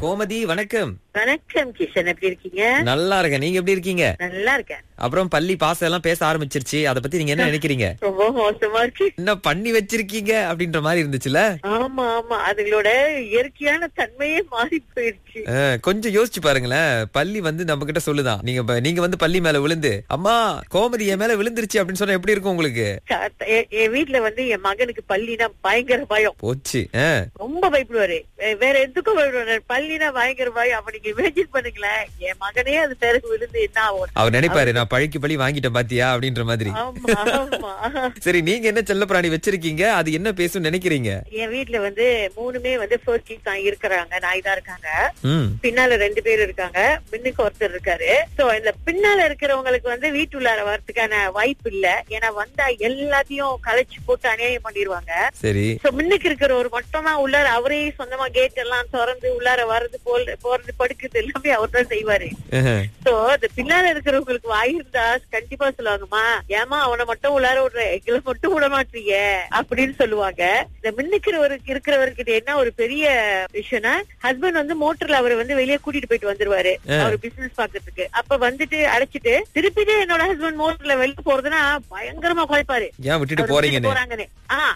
கோமதி வணக்கம். வணக்கம் கிஷன், எப்படி இருக்கீங்க? நல்லா இருக்கேன், நீங்க எப்படி இருக்கீங்க? நல்லா இருக்கேன். அப்புறம் பள்ளி பாசம் எல்லாம் பேச ஆரம்பிச்சிருச்சு, அத பத்தி நீங்க என்ன நினைக்கிறீங்க? ரொம்ப மோசமா இருக்கு. என்ன பண்ணி வச்சிருக்கீங்க அப்படின்ற மாதிரி இருந்துச்சுல. ஆமா ஆமா, அதுங்களோட இயற்கையான தன்மையே மாறி போயிருச்சு. கொஞ்சம் யோசிச்சு பாருங்களேன். பள்ளி வந்து நம்ம கிட்ட சொல்லுதான், நீங்க வந்து பள்ளி மேல விழுந்து அம்மா கோமதி என் மேல விழுந்துருச்சு அப்படின்னு சொன்னா எப்படி இருக்கும் உங்களுக்கு? என் வீட்டுல வந்து என் மகனுக்கு பள்ளினா பயங்கர பயம். போச்சு. ரொம்ப பயப்படுவாரு, வேற எதுக்கும் பயப்படுவாரு. பள்ளினா பயங்கர பயம். அப்ப நீங்க இமேஜின் பண்ணுங்களேன், என் மகனே அது பேருக்கு விழுந்து என்ன ஆகும். அவர் நினைப்பாரு, நான் பழிக்கு பழி வாங்கிட்டேன் பாத்தியா அப்படின்ற மாதிரி. ஆமா ஆமா. சரி, நீங்க என்ன செல்ல பிராணி வச்சிருக்கீங்க? அது என்ன பேசும் நினைக்கிறீங்க? என் வீட்டுல வந்து 3மே வந்து ஃபர்ஸ்ட் கிட்ஸ் தான் இருக்கிறாங்க. நாய் தான் இருக்காங்க. ம். பின்னால 2 பேர் இருக்காங்க, பின்னுக்கு ஒருத்தர் இருக்காரு. சோ இந்த பின்னால இருக்கிறவங்களுக்கு வந்து வீட்டுள்ளார வரதுக்கான வாய்ப்பு இல்ல. ஏன்னா வந்தா எல்லாத்தையும் கலைச்சு போட்டு அநியாயம் பண்ணிடுவாங்க. சரி. சோ முன்னுக்கு இருக்கிறவர் மட்டும் தான் உள்ளார, அவரே சொந்தமா கேட் எல்லாம் திறந்து உள்ளார வர்றது போறது படுக்குது எல்லாமே அவர் தான் செய்வாரு. சோ இந்த பின்னால இருக்கிறவங்களுக்கு வாய் இருந்தா கண்டிப்பா சொல்லுவாங்கம்மா, ஏமா அவனை மட்டும் உள்ளார விடுற, எங்களை மட்டும் விட மாட்டீங்க அப்படின்னு சொல்லுவாங்க. இந்த முன்னுக்கு இருக்கிறவர்கிட்ட என்ன ஒரு பெரிய விஷயம்னா, ஹஸ்பண்ட் வந்து மோட்டர்ல அவரை வந்து வெளியே கூட்டிட்டு போயிட்டு வந்துருவாரு அவர் பிசினஸ் பாக்குறதுக்கு. அப்ப வந்துட்டு அழைச்சிட்டு திருப்பிட்டு என்னோட ஹஸ்பண்ட் மோட்டர்ல வெளியே போறதுன்னா பயங்கரமா குழைப்பாரு. ஏன் விட்டுட்டு போறாங்கன்னு.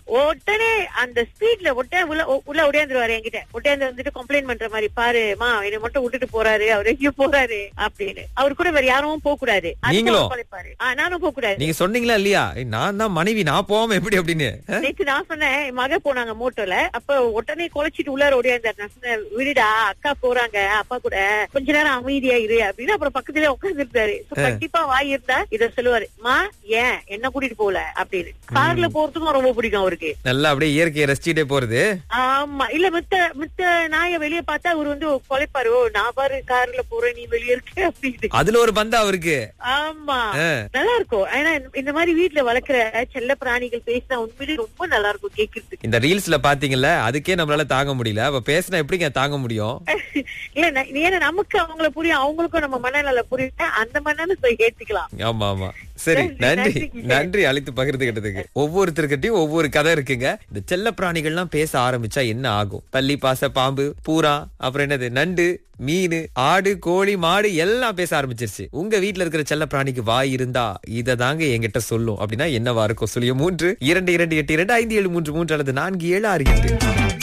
உடனே அந்த ஸ்பீட்ல உள்ள ஒடியாந்துருவாரு என்கிட்ட. ஒடியாந்து வந்துட்டு கம்ப்ளைண்ட் பண்ற மாதிரி, பாருமா என்னை மட்டும் விட்டுட்டு போறாரு, அவர் எங்கேயும் போறாரு அப்படின்னு. அவர் கூட வேற யாரும் போக கூடாது. நீங்களும் குழைப்பாரு. நானும் போக கூடாது. நீங்க சொன்னீங்களா இல்லையா, நான் தான் மனைவி, நான் போகாம எப்படி அப்படின்னு? நேற்று நான் சொன்னேன், என் மக போனாங்க மோட்டோல. அப்ப உடனே குழைச்சிட்டு உள்ளார ஓடியாந்தாரு. நான் சொன்னேன், விடுடா அக்கா போறாங்க அப்பா கூட, கொஞ்ச நேரம் அமைதியா இரு அப்படின்னு. அப்புறம் பக்கத்துல உட்கார்ந்து இருந்தாரு. கண்டிப்பா வாய் இருந்தா இத சொல்லுவாரு, மா ஏன் என்ன கூட்டிட்டு போகல அப்படின்னு. கார்ல போறதுக்கும் ரொம்ப பிடிக்கும் அவருக்கு. நல்லா அப்படியே இயற்கையை ரசிச்சுட்டே போறது. ஆமா. இல்ல மித்த நாய வெளியே பார்த்தா அவர் வந்து குழைப்பாரு, நான் பாரு கார்ல போறேன் நீ வெளியே இருக்க அப்படின்னு. அதுல ஒரு பந்தா அவருக்கு. ஆமா, நல்லா இருக்கும். ஏன்னா இந்த மாதிரி வீட்டுல வளர்க்கிற செல்ல பிராணிகள் பேசினா உண்மையிலே ரொம்ப நல்லா இருக்கும் கேக்குறதுக்கு. இந்த ரீல்ஸ்ல பாத்தீங்கல்ல, அதுக்கே நம்மளால தாங்க முடியல. அப்ப பேசினா எப்படிங்க தாங்க முடியும்? இல்ல ஏன்னா நமக்கு அவங்கள புரியும், அவங்களுக்கும் நம்ம மனநல புரியும், அந்த மனநல ஏத்துக்கலாம். ஆமா ஆமா. சரி, நன்றி அழைத்து பகிர்ந்துகிட்டதுக்கு. ஒவ்வொருத்தருக்கிட்டையும் ஒவ்வொரு கதை இருக்குங்க. இந்த செல்ல பிராணிகள்லாம் பேச ஆரம்பிச்சா என்ன ஆகும்? பல்லி, பாச, பாம்பு, பூரா, அப்புறம் என்னது நண்டு, மீன், ஆடு, கோழி, மாடு எல்லாம் பேச ஆரம்பிச்சிருச்சு. உங்க வீட்டுல இருக்கிற செல்ல பிராணிக்கு வாய் இருந்தா இத தாங்க என்கிட்ட சொல்லும் அப்படின்னா என்னவா இருக்கும்? 03 22 8 2 5 7 3 3 அல்லது 4 7 6 8.